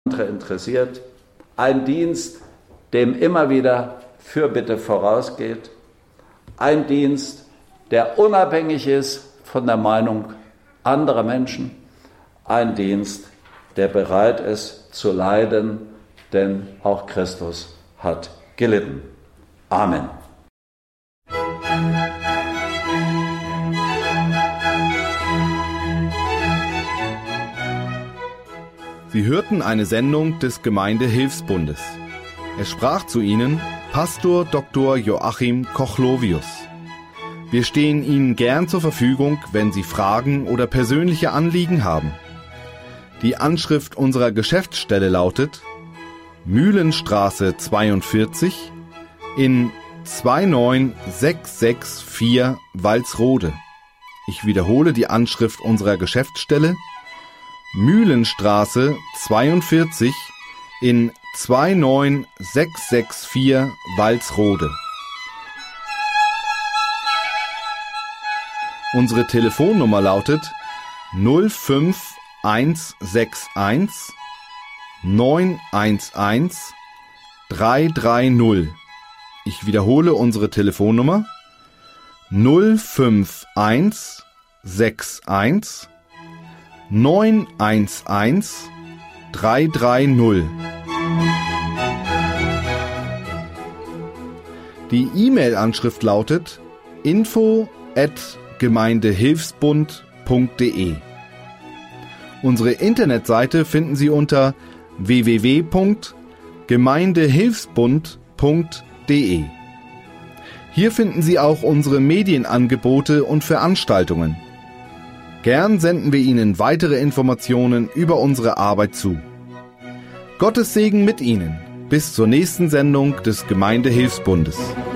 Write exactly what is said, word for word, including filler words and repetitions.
interessiert. Ein Dienst, dem immer wieder Fürbitte vorausgeht. Ein Dienst, der unabhängig ist von der Meinung anderer Menschen. Ein Dienst, der bereit ist zu leiden, denn auch Christus hat gelitten. Amen. Sie hörten eine Sendung des Gemeindehilfsbundes. Es sprach zu Ihnen Pastor Doktor Joachim Kochlovius. Wir stehen Ihnen gern zur Verfügung, wenn Sie Fragen oder persönliche Anliegen haben. Die Anschrift unserer Geschäftsstelle lautet Mühlenstraße zweiundvierzig in zwei neun sechs sechs vier Walsrode. Ich wiederhole die Anschrift unserer Geschäftsstelle Mühlenstraße zweiundvierzig in zwei neun sechs sechs vier Walsrode. Unsere Telefonnummer lautet null fünf eins sechs eins neun eins eins drei drei null. Ich wiederhole unsere Telefonnummer null fünf eins sechs eins neun eins eins drei drei null. Die E-Mail-Anschrift lautet info at gemeindehilfsbund punkt de. Unsere Internetseite finden Sie unter w w w punkt gemeindehilfsbund punkt de. Hier finden Sie auch unsere Medienangebote und Veranstaltungen. Gern senden wir Ihnen weitere Informationen über unsere Arbeit zu. Gottes Segen mit Ihnen. Bis zur nächsten Sendung des Gemeindehilfsbundes.